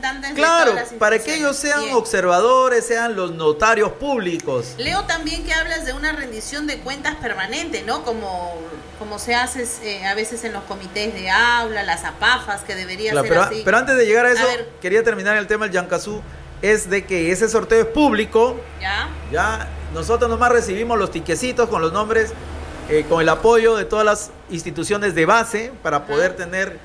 representantes de claro, todas las para que ellos sean observadores, sean los notarios públicos. Leo también que hablas de una rendición de cuentas permanente, ¿no? Como se hace a veces en los comités de aula, las APAFAS, que debería ser así. Pero antes de llegar a eso, quería terminar el tema del Yancazú, es de que ese sorteo es público. Ya nosotros nomás recibimos los tiquecitos con los nombres, con el apoyo de todas las instituciones de base para poder tener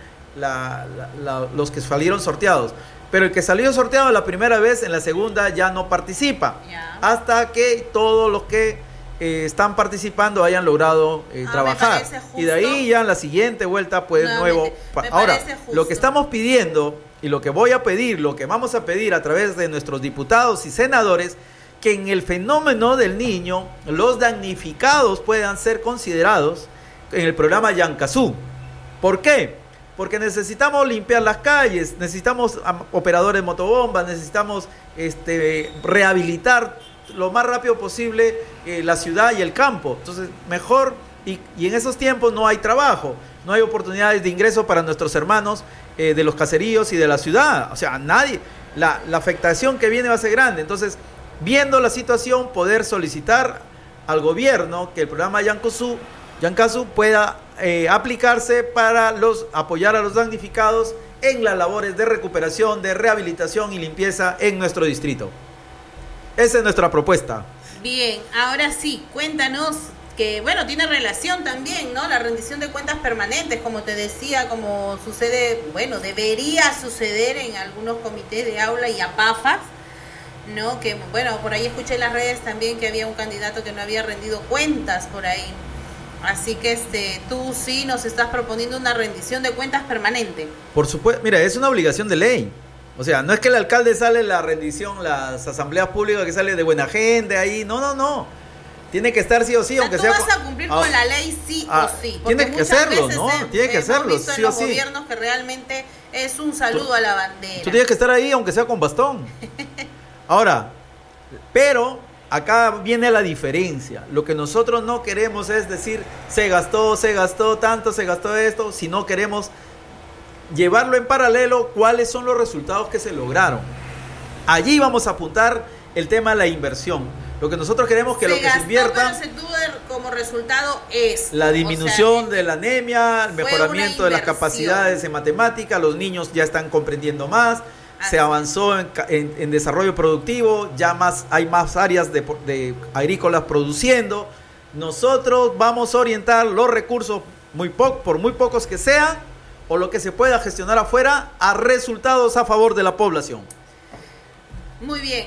los que salieron sorteados. Pero el que salió sorteado la primera vez, en la segunda ya no participa. Hasta que todos los que están participando hayan logrado trabajar. Y de ahí ya en la siguiente vuelta pues nuevo. Ahora, lo que estamos pidiendo y lo que voy a pedir, lo que vamos a pedir a través de nuestros diputados y senadores, que en el fenómeno del niño los damnificados puedan ser considerados en el programa Yancazú. ¿Por qué? Porque necesitamos limpiar las calles, necesitamos operadores de motobombas, necesitamos rehabilitar lo más rápido posible la ciudad y el campo. Entonces, mejor, y en esos tiempos no hay trabajo, no hay oportunidades de ingreso para nuestros hermanos de los caseríos y de la ciudad. O sea, nadie, la afectación que viene va a ser grande. Entonces, viendo la situación, poder solicitar al gobierno que el programa Yancazú pueda aplicarse para apoyar a los damnificados en las labores de recuperación, de rehabilitación y limpieza en nuestro distrito. Esa es nuestra propuesta. Bien, ahora sí, cuéntanos que, bueno, tiene relación también, ¿no? La rendición de cuentas permanentes, como te decía, como sucede, bueno, debería suceder en algunos comités de aula y APAFAS, ¿no? Que, bueno, por ahí escuché en las redes también que había un candidato que no había rendido cuentas por ahí. Así que tú sí nos estás proponiendo una rendición de cuentas permanente. Por supuesto, mira, es una obligación de ley. O sea, no es que el alcalde sale la rendición, las asambleas públicas que sale de buena gente ahí, no. Tiene que estar sí o sí, aunque sea... Tú vas a cumplir con la ley sí o sí. Tiene que hacerlo, ¿no? Tiene que hacerlo, sí o sí. En los gobiernos que realmente es un saludo a la bandera. Tú tienes que estar ahí, aunque sea con bastón. Ahora, pero acá viene la diferencia. Lo que nosotros no queremos es decir, se gastó tanto, se gastó esto, sino queremos llevarlo en paralelo, cuáles son los resultados que se lograron. Allí vamos a apuntar el tema de la inversión. Lo que nosotros queremos que lo que se invierta, pero se tuvo como resultado es la disminución de la anemia, el mejoramiento de las capacidades en matemática, los niños ya están comprendiendo más, se avanzó en desarrollo productivo, hay más áreas de agrícolas produciendo. Nosotros vamos a orientar los recursos, por muy pocos que sean, o lo que se pueda gestionar afuera, a resultados a favor de la población. Muy bien,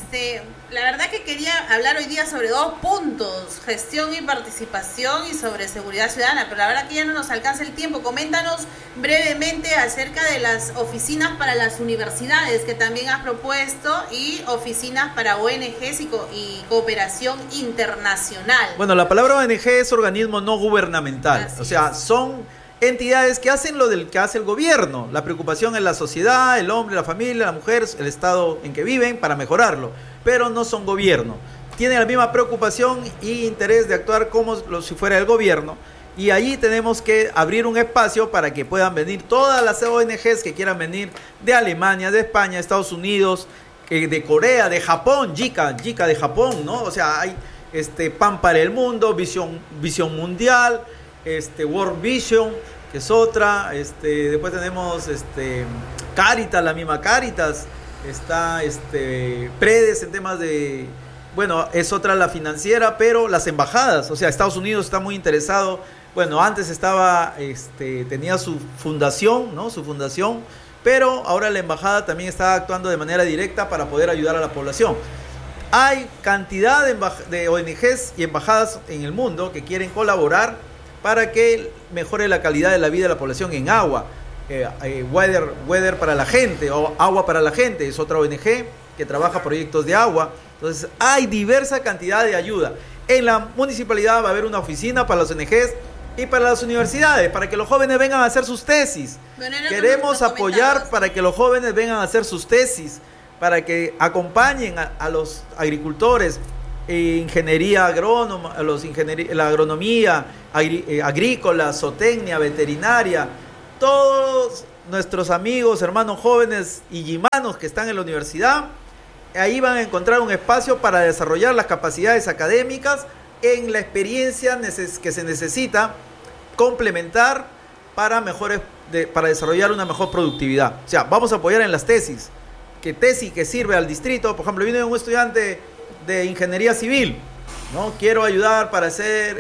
la verdad que quería hablar hoy día sobre 2 puntos, gestión y participación y sobre seguridad ciudadana, pero la verdad que ya no nos alcanza el tiempo. Coméntanos brevemente acerca de las oficinas para las universidades que también has propuesto y oficinas para ONGs y cooperación internacional. Bueno, la palabra ONG es organismo no gubernamental, son entidades que hacen lo que hace el gobierno. La preocupación es la sociedad, el hombre, la familia, la mujer, el estado en que viven para mejorarlo, pero no son gobierno. Tienen la misma preocupación y interés de actuar como si fuera el gobierno, y allí tenemos que abrir un espacio para que puedan venir todas las ONGs que quieran venir de Alemania, de España, de Estados Unidos, de Corea, de Japón, JICA de Japón, ¿no? O sea, hay Pan para el Mundo, Visión Mundial, World Vision, que es otra, después tenemos Caritas, la misma Caritas, está Predes en temas de, bueno, es otra la financiera, pero las embajadas, o sea, Estados Unidos está muy interesado. Bueno, antes tenía su fundación, ¿no? Su fundación, pero ahora la embajada también está actuando de manera directa para poder ayudar a la población. Hay cantidad de ONGs y embajadas en el mundo que quieren colaborar para que mejore la calidad de la vida de la población en agua. Weather para la gente, o Agua para la Gente, es otra ONG que trabaja proyectos de agua. Entonces, hay diversa cantidad de ayuda. En la municipalidad va a haber una oficina para las ONGs y para las universidades, para que los jóvenes vengan a hacer sus tesis. Queremos apoyar para que los jóvenes vengan a hacer sus tesis, para que acompañen a los agricultores, ingeniería agrónoma, la agronomía agrícola, zootecnia, veterinaria. Todos nuestros amigos, hermanos jóvenes y yimanos que están en la universidad, ahí van a encontrar un espacio para desarrollar las capacidades académicas en la experiencia que se necesita complementar para desarrollar una mejor productividad. O sea, vamos a apoyar en las tesis que sirve al distrito. Por ejemplo, viene un estudiante de ingeniería civil, ¿no? Quiero ayudar para hacer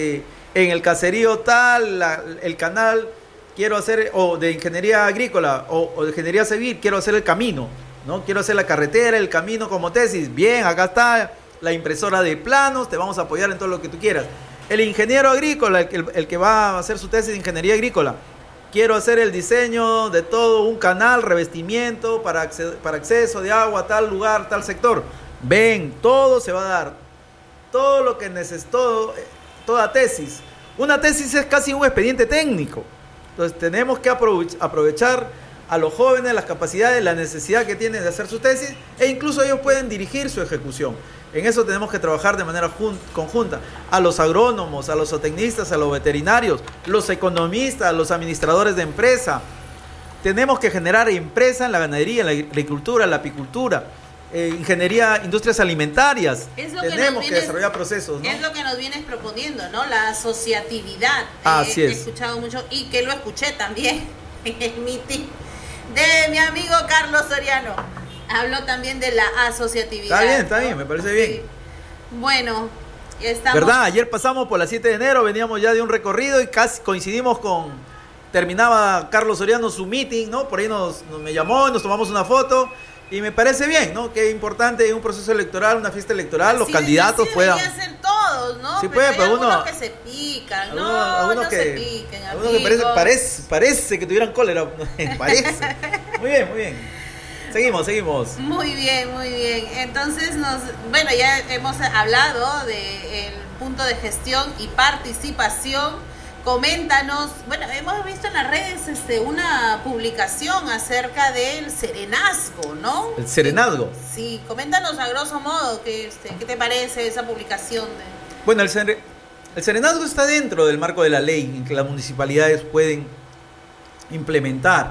en el caserío tal, el canal, quiero hacer, o de ingeniería agrícola, o de ingeniería civil, quiero hacer el camino, ¿no? Quiero hacer la carretera, el camino como tesis. Bien, acá está la impresora de planos, te vamos a apoyar en todo lo que tú quieras. El ingeniero agrícola, el que va a hacer su tesis de ingeniería agrícola, quiero hacer el diseño de todo un canal, revestimiento para acceso de agua a tal lugar, tal sector. Ven, todo se va a dar. Todo lo que necesito, toda tesis. Una tesis es casi un expediente técnico. Entonces tenemos que aprovechar a los jóvenes las capacidades, la necesidad que tienen de hacer su tesis, e incluso ellos pueden dirigir su ejecución. En eso tenemos que trabajar de manera conjunta. A los agrónomos, a los zootecnistas, a los veterinarios, los economistas, los administradores de empresa. Tenemos que generar empresa en la ganadería, en la agricultura, en la apicultura, ingeniería, industrias alimentarias. Tenemos que desarrollar procesos, ¿no? Es lo que nos vienes proponiendo, ¿no? La asociatividad. Así es. He escuchado mucho y que lo escuché también en el meeting de mi amigo Carlos Soriano. Habló también de la asociatividad. Está bien, me parece bien. Sí. Bueno, estamos... ¿Verdad? Ayer pasamos por la 7 de enero, veníamos ya de un recorrido y casi coincidimos terminaba Carlos Soriano su meeting, ¿no? Por ahí me llamó y nos tomamos una foto. Y me parece bien, ¿no? Que es importante en un proceso electoral, una fiesta electoral, los candidatos puedan... Sí, deberían ser todos, ¿no? Sí, pero hay uno que se pican, no se piquen, algunos que parece que tuvieran cólera. Parece. Muy bien. Seguimos. Muy bien. Entonces, ya hemos hablado del punto de gestión y participación. Coméntanos, hemos visto en las redes una publicación acerca del serenazgo, ¿no? ¿El serenazgo? Sí, coméntanos a grosso modo qué te parece esa publicación. Bueno, el serenazgo está dentro del marco de la ley en que las municipalidades pueden implementar.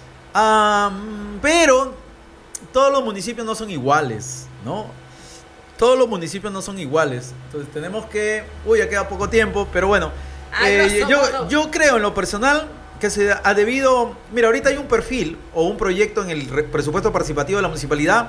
Pero todos los municipios no son iguales, ¿no? Todos los municipios no son iguales. Entonces tenemos que... ya queda poco tiempo, pero bueno... yo creo en lo personal que se ha debido... Mira, ahorita hay un perfil o un proyecto en el presupuesto participativo de la municipalidad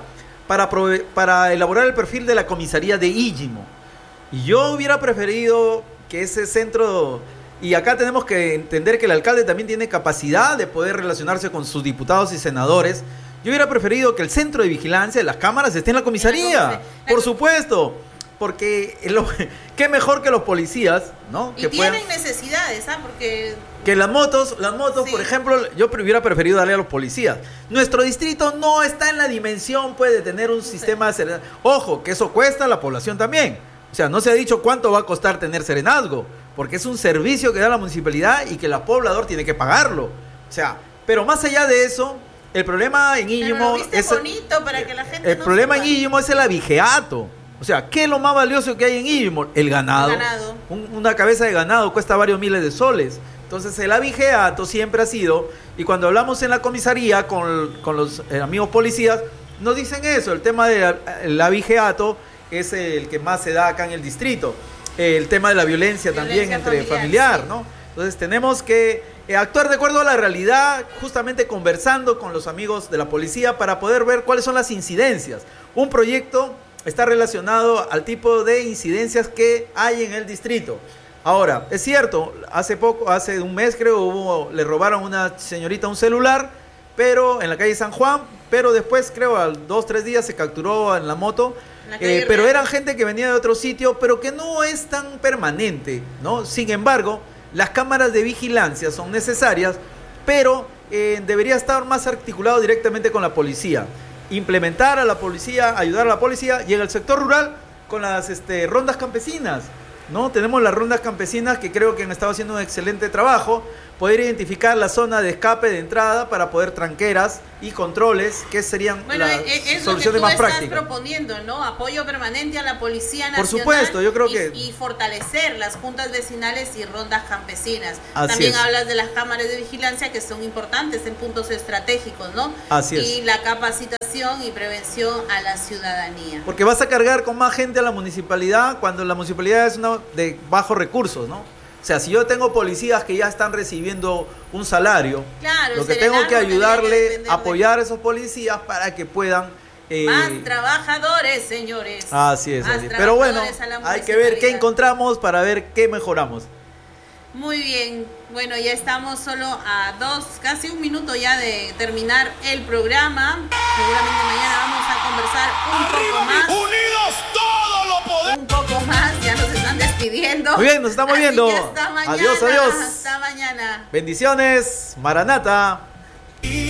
para elaborar el perfil de la comisaría de Íllimo. Y yo hubiera preferido que ese centro... Y acá tenemos que entender que el alcalde también tiene capacidad de poder relacionarse con sus diputados y senadores. Yo hubiera preferido que el centro de vigilancia de las cámaras esté en la comisaría. Por supuesto. Porque qué mejor que los policías, ¿no? Y que tienen necesidades, Porque... Que las motos, sí. Por ejemplo, yo hubiera preferido darle a los policías. Nuestro distrito no está en la dimensión, de tener un sistema de serenazgo. Ojo, que eso cuesta a la población también. O sea, no se ha dicho cuánto va a costar tener serenazgo, porque es un servicio que da la municipalidad y que el poblador tiene que pagarlo. O sea, pero más allá de eso, el problema en Íllimo es... bonito para que la gente el problema en Íllimo es el abigeato. O sea, ¿qué es lo más valioso que hay en Íllimo? El ganado. Una cabeza de ganado cuesta varios miles de soles. Entonces el abigeato siempre ha sido, y cuando hablamos en la comisaría con los amigos policías, nos dicen eso, el tema del abigeato es el que más se da acá en el distrito. El tema de la violencia también entre familiar, sí. ¿no? Entonces tenemos que actuar de acuerdo a la realidad, justamente conversando con los amigos de la policía para poder ver cuáles son las incidencias. Un proyecto está relacionado al tipo de incidencias que hay en el distrito. Ahora, es cierto, hace un mes creo, le robaron a una señorita un celular, pero en la calle San Juan, pero después creo a 2-3 días se capturó en la moto, pero eran gente que venía de otro sitio, pero que no es tan permanente, ¿no? Sin embargo, las cámaras de vigilancia son necesarias, pero debería estar más articulado directamente con la policía. Implementar a la policía, ayudar a la policía, y en el sector rural con las rondas campesinas, ¿no? Tenemos las rondas campesinas que creo que han estado haciendo un excelente trabajo poder identificar la zona de escape de entrada para poder tranqueras y controles, que serían las soluciones más prácticas. Estás proponiendo, ¿no? Apoyo permanente a la Policía Nacional. Por supuesto, yo creo que... Y fortalecer las juntas vecinales y rondas campesinas. Así También es. hablas de las cámaras de vigilancia, que son importantes en puntos estratégicos, ¿no? Así es. Y la capacitación y prevención a la ciudadanía. Porque vas a cargar con más gente a la municipalidad cuando la municipalidad es una de bajos recursos, ¿no? O sea, si yo tengo policías que ya están recibiendo un salario, claro, lo que tengo que ayudarle, apoyar a esos policías para que puedan... más trabajadores, señores. Así es, así. Pero bueno, hay que ver qué encontramos para ver qué mejoramos. Muy bien, bueno, ya estamos solo a casi un minuto ya de terminar el programa. Seguramente mañana vamos a conversar un poco más. ¡Unidos todos lo podemos! Un poco más, ya nos están despidiendo. Muy bien, nos estamos viendo. Hasta mañana. Adiós, adiós. Hasta mañana. Bendiciones, Maranata.